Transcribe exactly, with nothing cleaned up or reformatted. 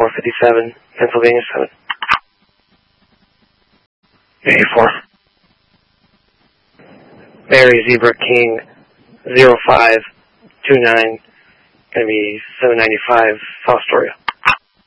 four fifty-seven, Pennsylvania seven. eighty-four. Mary Zebra King zero five two nine, going to be seven ninety-five South Astoria.